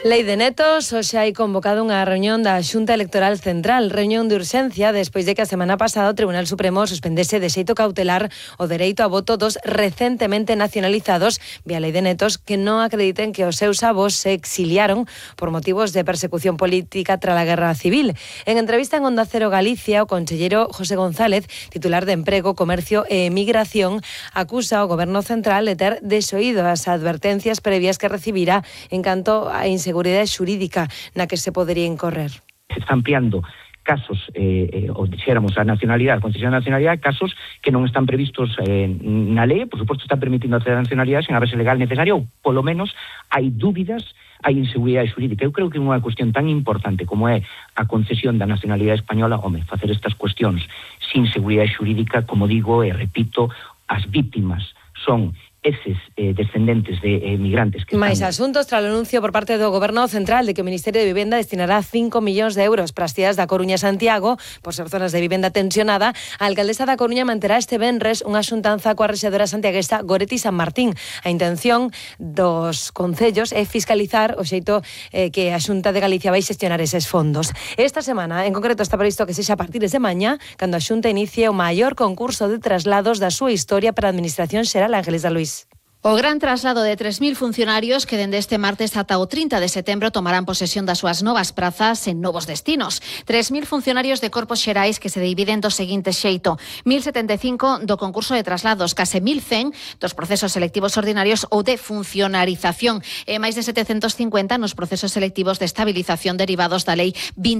Lei de netos, hoxe hai convocado unha reunión da Xunta Electoral Central, reunión de urxencia despois de que a semana pasada o Tribunal Supremo suspendese de xeito cautelar o dereito a voto dos recentemente nacionalizados vía Lei de netos que non acrediten que os seus avós se exiliaron por motivos de persecución política tras a Guerra Civil. En entrevista en Onda Cero Galicia, o conselleiro José González, titular de Emprego, Comercio e Emigración, acusa ao Goberno Central de ter desoído as advertencias previas que recibira en canto a inseguridade xurídica na que se podería incorrer. Se está ampliando casos, ou dixéramos a nacionalidade, a concesión de nacionalidade, casos que non están previstos na lei, por suposto están permitindo a nacionalidade sen a base legal necesaria, ou polo menos hai dúbidas, hai inseguridade xurídica. Eu creo que unha cuestión tan importante como é a concesión da nacionalidade española, facer estas cuestións sin seguridade xurídica, como digo e repito, as víctimas son eses descendentes de migrantes que máis están... asuntos tras o anuncio por parte do Goberno Central de que o Ministerio de Vivenda destinará 5 millóns de euros para as cidades da Coruña e Santiago por ser zonas de vivenda tensionada. A alcaldesa da Coruña manterá este venres unha xuntanza coa rexedora santiaguesa Goretti San Martín. A intención dos concellos é fiscalizar o xeito que a Xunta de Galicia vai xestionar eses fondos. Esta semana, en concreto, está previsto que sexa a partir de mañá cando a Xunta inicie o maior concurso de traslados da súa historia para a Administración Xeral. Ángeles da Luís. O gran traslado de 3.000 funcionarios que dende este martes ata o 30 de setembro tomarán posesión das súas novas prazas en novos destinos. 3.000 funcionarios de corpos xerais que se dividen do seguinte xeito: 1.075 do concurso de traslados, case 1.100 dos procesos selectivos ordinarios ou de funcionarización e máis de 750 nos procesos selectivos de estabilización derivados da Lei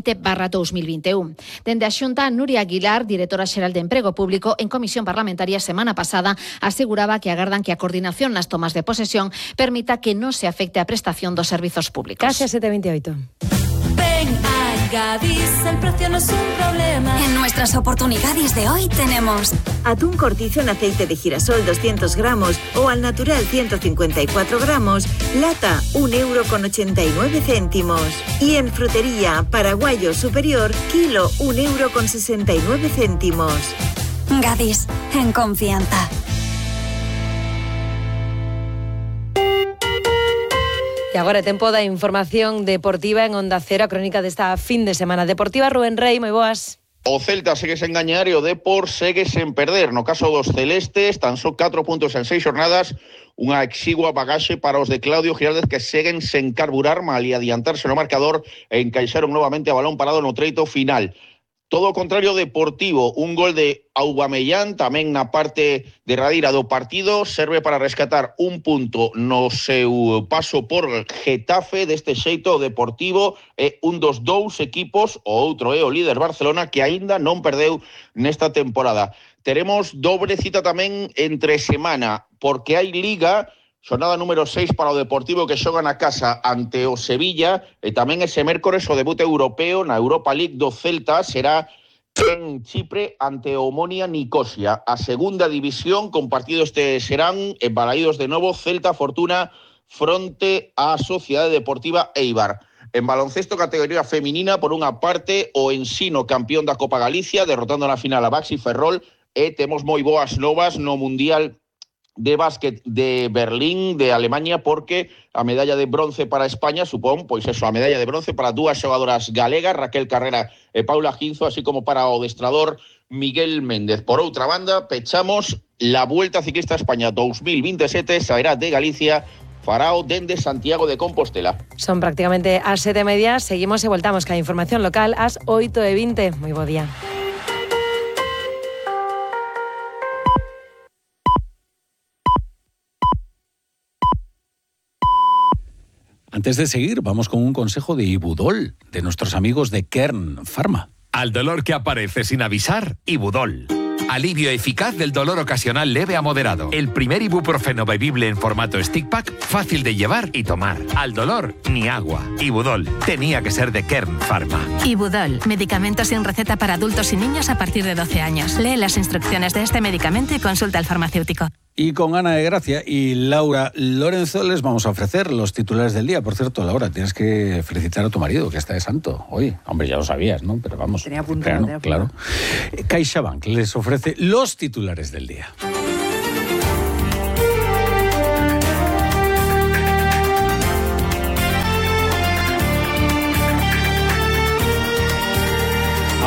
20/2021. Dende a Xunta, Nuria Aguilar, directora xeral de Emprego Público, en comisión parlamentaria semana pasada aseguraba que agardan que a coordinación nas tomas de posesión permita que non se afecte a prestación dos servizos públicos. Casi a 7:28. Ven a Gadis, el precio no es un problema. En nuestras oportunidades de hoy tenemos atún cortizo en aceite de girasol 200 gramos o al natural 154 gramos, lata 1,89 €. Y en frutería, paraguayo superior, kilo 1,69 €. Gadis, en confianza. E agora é tempo da información deportiva en Onda Cero, a crónica desta fin de semana deportiva. Rubén Rei, moi boas. O Celta segue sen gañar e o Depor segue sen perder. No caso dos celestes, tan só 4 puntos en 6 jornadas, unha exigua bagaxe para os de Claudio Giraldez que seguen sen carburar, mal e adiantarse no marcador e encaixaron novamente a balón parado no treito final. Todo o contrario Deportivo, un gol de Aubameyang tamén na parte derradeira do partido, serve para rescatar un punto no seu paso por Getafe. Deste xeito o Deportivo é un dos dous equipos, o outro é o líder Barcelona, que aínda non perdeu nesta temporada. Teremos dobre cita tamén entre semana, porque hai Liga. Xornada número 6 para o Deportivo que xoga na casa ante o Sevilla e tamén ese mércores o debut europeo na Europa League do Celta será en Chipre ante o Omonia Nicosia. A segunda división con partidos serán en Balaídos de novo, Celta Fortuna fronte á Sociedade Deportiva Eibar. En baloncesto categoría feminina, por unha parte, o Ensino campeón da Copa Galicia, derrotando na final a Baxi Ferrol, e temos moi boas novas no Mundial de básquet de Berlín, de Alemania, porque a medalla de bronce para España supón, pois eso, a medalla de bronce para dúas xogadoras galegas, Raquel Carrera e Paula Ginzo, así como para o adestrador Miguel Méndez. Por outra banda, pechamos la Vuelta Ciclista a España 2027, sairá de Galicia, farao dende Santiago de Compostela. Son prácticamente as 7:30, seguimos e voltamos ca información local ás 8:20. Moi bo día. Antes de seguir, vamos con un consejo de Ibudol, de nuestros amigos de Kern Pharma. Al dolor que aparece sin avisar, Ibudol. Alivio eficaz del dolor ocasional leve a moderado. El primer ibuprofeno bebible en formato stick pack, fácil de llevar y tomar. Al dolor, ni agua. Ibudol. Tenía que ser de Kern Pharma. Ibudol. Medicamento sin receta para adultos y niños a partir de 12 años. Lee las instrucciones de este medicamento y consulta al farmacéutico. Y con Ana de Gracia y Laura Lorenzo les vamos a ofrecer los titulares del día. Por cierto, Laura, tienes que felicitar a tu marido, que está de santo hoy. Hombre, ya lo sabías, ¿no? Pero vamos. Tenía apuntado, claro. CaixaBank les ofrece los titulares del día.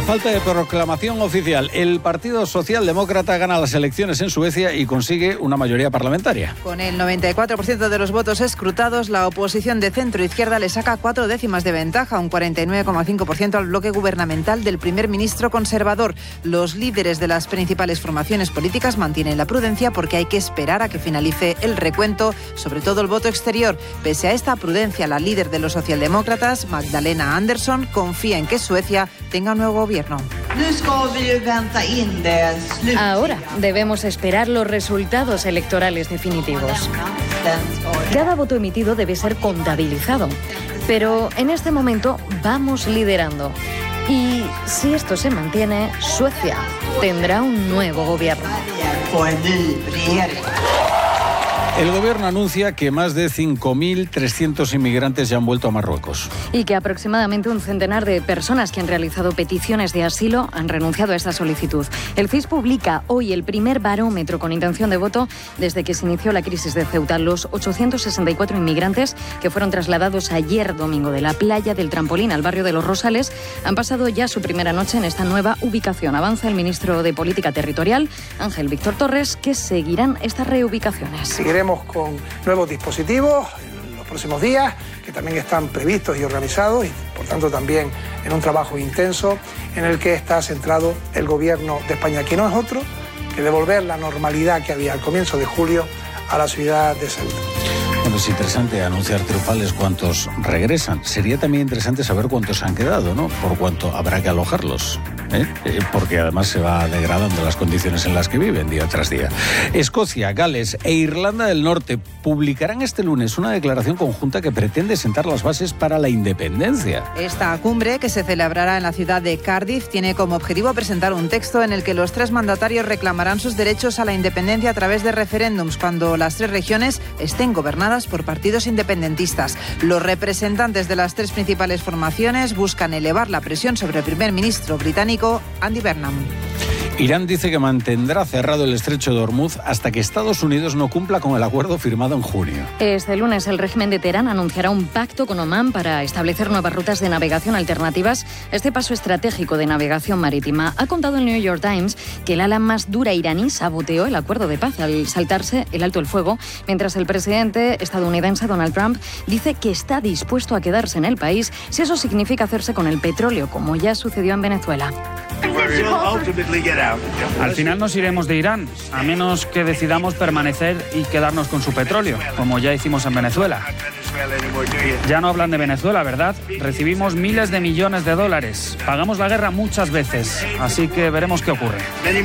falta de proclamación oficial, el Partido Socialdemócrata gana las elecciones en Suecia y consigue una mayoría parlamentaria. Con el 94% de los votos escrutados, la oposición de centro-izquierda le saca 4 décimas de ventaja, un 49,5% al bloque gubernamental del primer ministro conservador. Los líderes de las principales formaciones políticas mantienen la prudencia porque hay que esperar a que finalice el recuento, sobre todo el voto exterior. Pese a esta prudencia, la líder de los socialdemócratas, Magdalena Andersson, confía en que Suecia tenga un nuevo gobierno. Ahora debemos esperar los resultados electorales definitivos. Cada voto emitido debe ser contabilizado, pero en este momento vamos liderando. Y si esto se mantiene, Suecia tendrá un nuevo gobierno. El gobierno anuncia que más de 5.300 inmigrantes ya han vuelto a Marruecos. Y que aproximadamente un centenar de personas que han realizado peticiones de asilo han renunciado a esta solicitud. El CIS publica hoy el primer barómetro con intención de voto desde que se inició la crisis de Ceuta. Los 864 inmigrantes que fueron trasladados ayer domingo de la playa del Trampolín al barrio de Los Rosales han pasado ya su primera noche en esta nueva ubicación. Avanza el ministro de Política Territorial, Ángel Víctor Torres, que seguirán estas reubicaciones. Seguiremos con nuevos dispositivos en los próximos días, que también están previstos y organizados, y por tanto también en un trabajo intenso en el que está centrado el Gobierno de España, que no es otro que devolver la normalidad que había al comienzo de julio a la ciudad de Ceuta. Bueno, es interesante anunciar triunfales cuántos regresan. Sería también interesante saber cuántos han quedado, ¿no? Por cuánto habrá que alojarlos, porque además se va degradando las condiciones en las que viven día tras día. Escocia, Gales e Irlanda del Norte publicarán este lunes una declaración conjunta que pretende sentar las bases para la independencia. Esta cumbre, que se celebrará en la ciudad de Cardiff, tiene como objetivo presentar un texto en el que los 3 mandatarios reclamarán sus derechos a la independencia a través de referéndums cuando las 3 regiones estén gobernadas por partidos independentistas. Los representantes de las 3 principales formaciones buscan elevar la presión sobre el primer ministro británico, Andy Burnham. Irán dice que mantendrá cerrado el estrecho de Hormuz hasta que Estados Unidos no cumpla con el acuerdo firmado en junio. Este lunes el régimen de Teherán anunciará un pacto con Omán para establecer nuevas rutas de navegación alternativas a este paso estratégico de navegación marítima. Ha contado el New York Times que el ala más dura iraní saboteó el acuerdo de paz al saltarse el alto el fuego, mientras el presidente estadounidense Donald Trump dice que está dispuesto a quedarse en el país si eso significa hacerse con el petróleo, como ya sucedió en Venezuela. Al final nos iremos de Irán, a menos que decidamos permanecer y quedarnos con su petróleo, como ya hicimos en Venezuela. Ya no hablan de Venezuela, ¿verdad? Recibimos miles de millones de dólares. Pagamos la guerra muchas veces, así que veremos qué ocurre.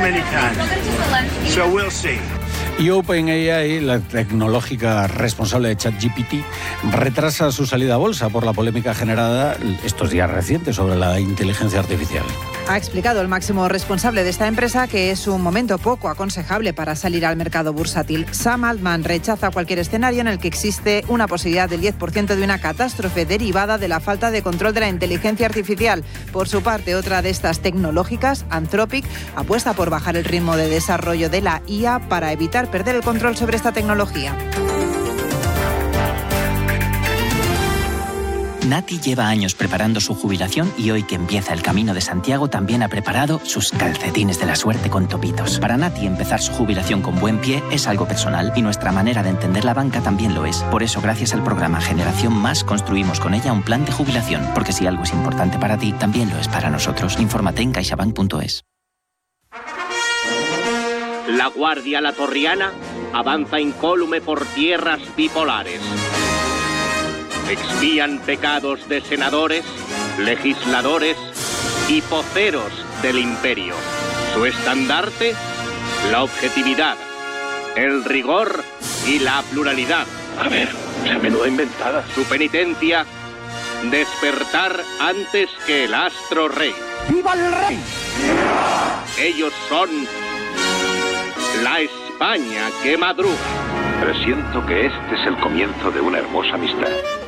Y OpenAI, la tecnológica responsable de ChatGPT, retrasa su salida a bolsa por la polémica generada estos días recientes sobre la inteligencia artificial. Ha explicado el máximo responsable de esta empresa que es un momento poco aconsejable para salir al mercado bursátil. Sam Altman rechaza cualquier escenario en el que existe una posibilidad del 10% de una catástrofe derivada de la falta de control de la inteligencia artificial. Por su parte, otra de estas tecnológicas, Anthropic, apuesta por bajar el ritmo de desarrollo de la IA para evitar perder el control sobre esta tecnología. Nati lleva años preparando su jubilación y hoy que empieza el Camino de Santiago también ha preparado sus calcetines de la suerte con topitos. Para Nati empezar su jubilación con buen pie es algo personal y nuestra manera de entender la banca también lo es. Por eso, gracias al programa Generación Más, construimos con ella un plan de jubilación, porque si algo es importante para ti, también lo es para nosotros. Infórmate en caixabank.es. La Guardia Latorriana avanza incólume por tierras bipolares. Expían pecados de senadores, legisladores y poceros del imperio. Su estandarte, la objetividad, el rigor y la pluralidad. A ver, esa menuda inventada. Su penitencia, despertar antes que el astro rey. ¡Viva el rey! Ellos son la España que madruga. Presiento que este es el comienzo de una hermosa amistad.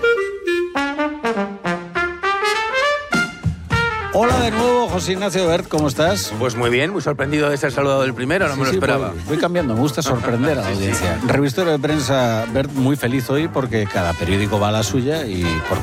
Hola de nuevo, José Ignacio Bert, ¿cómo estás? Pues muy bien, muy sorprendido de ser saludado del primero, no me lo esperaba. Voy cambiando, me gusta sorprender a la audiencia. Revistero de prensa, Bert, muy feliz hoy porque cada periódico va a la suya y porque